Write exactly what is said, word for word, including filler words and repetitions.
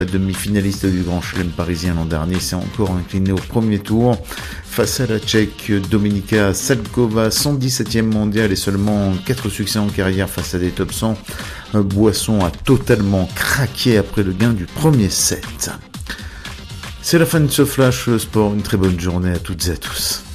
La demi-finaliste du Grand Chelem parisien l'an dernier s'est encore inclinée au premier tour face à la Tchèque Dominika Salkova, cent dix-septième mondiale et seulement quatre succès en carrière face à des top cent. Boisson a totalement craqué après le gain du premier set. C'est la fin de ce Flash Sport, une très bonne journée à toutes et à tous.